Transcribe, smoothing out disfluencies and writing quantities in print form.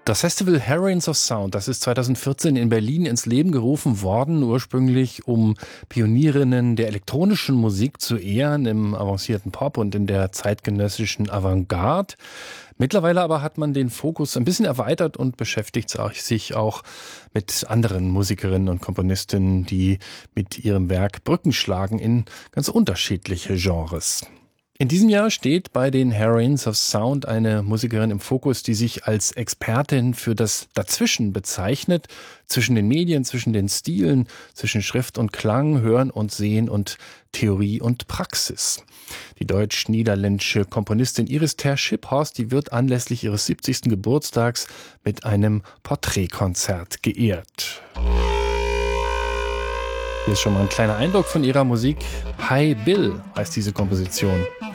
Das Festival Heroines of Sound, das ist 2014 in Berlin ins Leben gerufen worden, ursprünglich um Pionierinnen der elektronischen Musik zu ehren, im avancierten Pop und in der zeitgenössischen Avantgarde. Mittlerweile aber hat man den Fokus ein bisschen erweitert und beschäftigt sich auch mit anderen Musikerinnen und Komponistinnen, die mit ihrem Werk Brücken schlagen in ganz unterschiedliche Genres. In diesem Jahr steht bei den Heroines of Sound eine Musikerin im Fokus, die sich als Expertin für das Dazwischen bezeichnet, zwischen den Medien, zwischen den Stilen, zwischen Schrift und Klang, Hören und Sehen und Theorie und Praxis. Die deutsch-niederländische Komponistin Iris ter Schiphorst, die wird anlässlich ihres 70. Geburtstags mit einem Porträtkonzert geehrt. Hier ist schon mal ein kleiner Eindruck von ihrer Musik. Hi Bill heißt diese Komposition.